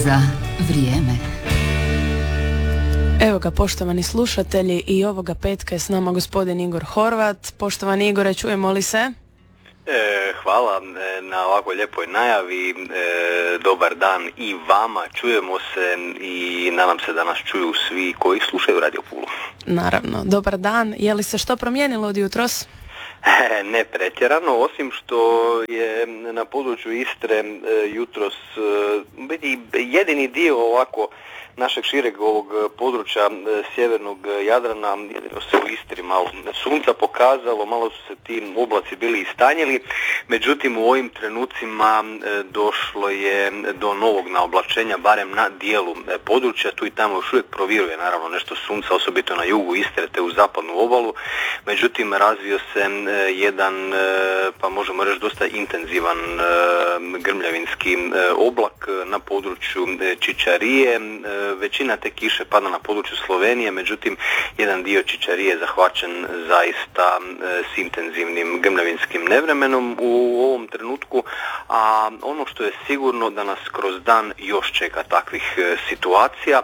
za vrijeme. Evo ga, poštovani slušatelji, i ovoga petka je s nama gospodin Igor Horvat. Poštovani Igore, čujemo li se? Hvala na ovako lijepoj najavi. Dobar dan i vama, čujemo se i nadam se da nas čuju svi koji slušaju Radio Pulu. Naravno, dobar dan. Je li se što promijenilo od jutros? Ne pretjerano, osim što je na području Istre jutros biti jedini dio ovako našeg šireg ovog područja sjevernog Jadrana, jedino se u Istri malo sunca pokazalo, malo su se ti oblaci bili istanjili, međutim u ovim trenucima došlo je do novog naoblačenja, barem na dijelu područja, tu i tamo još uvijek proviruje naravno nešto sunca, osobito na jugu Istre te u zapadnu obalu, međutim razvio se jedan, pa možemo reći dosta intenzivan grmljavinski oblak na području Čičarije. Većina te kiše pada na području Slovenije, međutim jedan dio Čičarije je zahvaćen zaista s intenzivnim grmljavinskim nevremenom u ovom trenutku, a ono što je sigurno da nas kroz dan još čeka takvih situacija.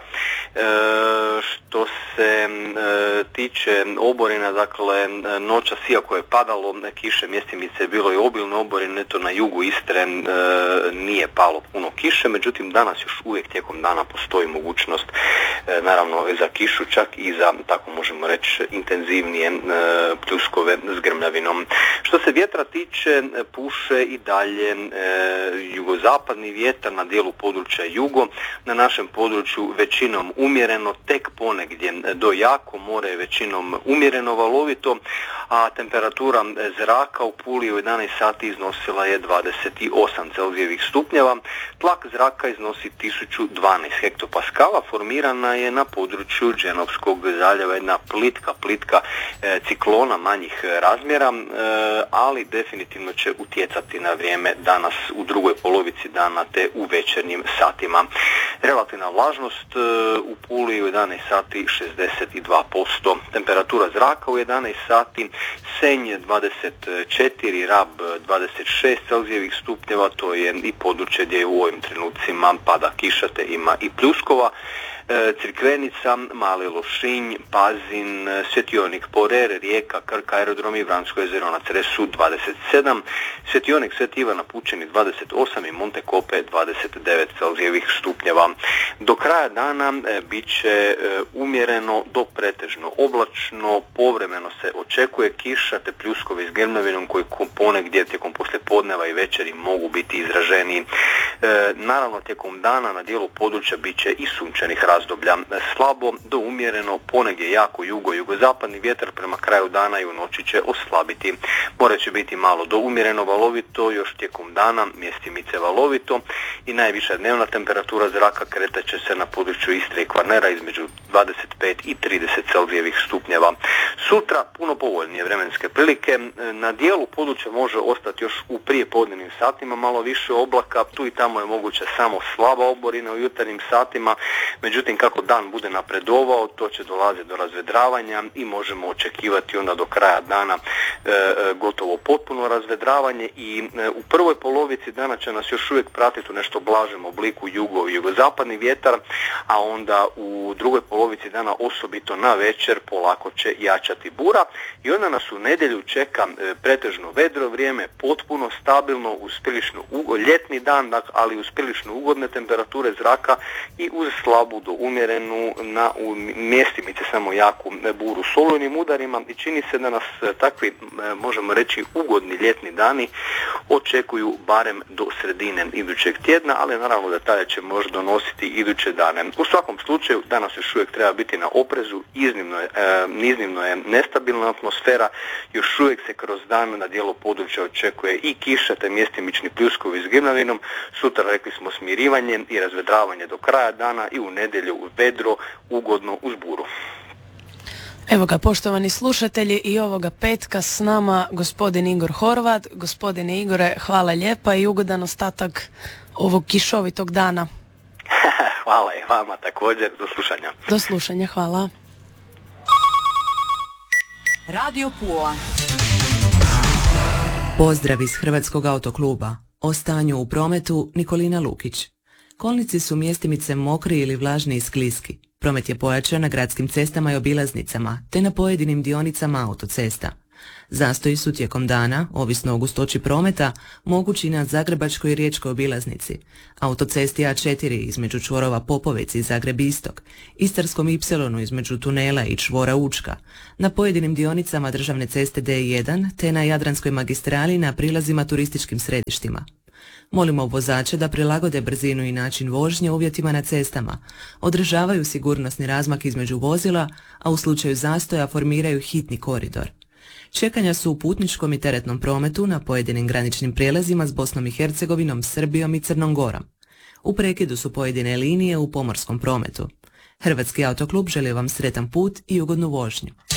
Što se tiče oborina, dakle noćas iako je padalo kiše, mjestimice je bilo i obilne oborine, to na jugu Istre nije palo puno kiše, međutim danas još uvijek tijekom dana postoji mogućnost naravno za kišu, čak i za, tako možemo reći, intenzivnije pljuskove s grmljavinom. Što se vjetra tiče, puše i dalje jugozapadni vjetar na dijelu područja jugo, na našem području većinom umjereno, tek ponegdje do jako, more je većinom umjereno valovito, a temperatura zraka u Puli u 11 sati iznosila je 28 Celzijevih stupnjeva, tlak zraka iznosi 1012 hektopaskala, formirana je na području Dženovskog zaljeva jedna plitka ciklona manjih razmjera, ali definitivno će utjecati na vrijeme danas u drugoj polovici dana te u večernjim satima. Relativna vlažnost u Puli u 11 sati 62%, temperatura zraka u 11 sati Senj 24, Rab 26 Celzijevih stupnjeva, to je i područje gdje u ovim trenucima pada kiša te ima i pljuskova. Crikvenica, Mali Lošinj, Pazin, Svjetionik Porer, Rijeka, Krk, aerodromi, Vransko jezero na Cresu 27, Svjetionik Sveti Ivan na Pučini 28 i Montekope 29 Celzijevih stupnjeva. Do kraja dana bit će umjereno do pretežno oblačno, povremeno se očekuje kiša te pljuskovi s grmljavinom koji ponegdje tijekom poslijepodneva i večeri mogu biti izraženiji. Naravno tijekom dana na dijelu područja bit će i sunčanih razdoblja. Slabo do umjereno, ponegdje jako jugozapadni vjetar prema kraju dana i u noći će oslabiti. More će biti malo do umjereno valovito, još tijekom dana mjestimice valovito i najviša dnevna temperatura zraka kretat će se na području Istre i Kvarnera između 25 i 30 Celzijevih stupnjeva. Sutra puno povoljnije vremenske prilike, na dijelu područja može ostati još u prijepodnevnim satima malo više oblaka, tu i tamo je moguće samo slaba oborina u jutarnjim satima, međutim kako dan bude napredovao to će dolaziti do razvedravanja i možemo očekivati onda do kraja dana gotovo potpuno razvedravanje i u prvoj polovici dana će nas još uvijek pratiti u nešto blažem obliku jugozapadni vjetar, a onda u drugoj polovici dana osobito na večer polako će jačati bura i onda nas u nedjelju čeka pretežno vedro vrijeme, potpuno stabilno uz prilično ljetni dan, ali uz prilično ugodne temperature zraka i uz slabu do umjerenu na mjestimice samo jaku buru s olujnim udarima i čini se da nas takvi, možemo reći, ugodni ljetni dani očekuju barem do sredine idućeg tjedna, ali naravno detalje će možda donositi iduće dane. U svakom slučaju danas još uvijek treba biti na oprezu, iznimno je nestabilna atmosfera, još uvijek se kroz dan na dijelu područja očekuje i kiša te mjestimični pljuskovi s grmljavinom, sutra rekli smo smirivanje i razvedravanje do kraja dana i u nedjelju vedro, ugodno uz buru. Evo ga, poštovani slušatelji, i ovoga petka s nama gospodin Igor Horvat. Gospodine Igore, hvala lijepa i ugodan ostatak ovog kišovitog dana. Hvala i vama također, do slušanja. Do slušanja, hvala. Radio Pula. Pozdrav iz Hrvatskog autokluba. O stanju u prometu Nikolina Lukić. Kolnici su mjestimice mokri ili vlažni i skliski. Promet je pojačan na gradskim cestama i obilaznicama, te na pojedinim dionicama autocesta. Zastoji su tijekom dana, ovisno o gustoći prometa, mogući na Zagrebačkoj i Riječkoj obilaznici, autocesti A4 između čvorova Popovec i Zagreb Istok, Istarskom Y između tunela i čvora Učka, na pojedinim dionicama državne ceste D1 te na Jadranskoj magistrali na prilazima turističkim središtima. Molimo vozače da prilagode brzinu i način vožnje uvjetima na cestama, održavaju sigurnosni razmak između vozila, a u slučaju zastoja formiraju hitni koridor. Čekanja su u putničkom i teretnom prometu na pojedinim graničnim prijelazima s Bosnom i Hercegovinom, Srbijom i Crnom Gorom. U prekidu su pojedine linije u pomorskom prometu. Hrvatski autoklub želi vam sretan put i ugodnu vožnju.